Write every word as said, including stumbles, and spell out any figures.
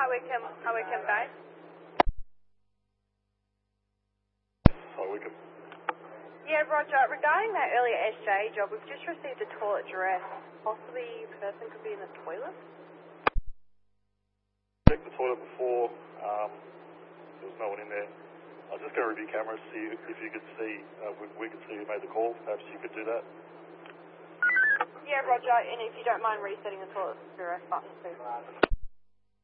Hi, Wickham. Hi, Wickham, guys. Hi, Wickham. Yeah, Roger. Regarding that earlier S J job, we've just received a toilet dress. Possibly the person could be in the toilet? Checked the toilet before. Um, there was no one in there. I was just going to review cameras, see if you could see, uh, we, we could see who made the call. Perhaps you could do that. Yeah, Roger. And if you don't mind resetting the toilet dress button, too.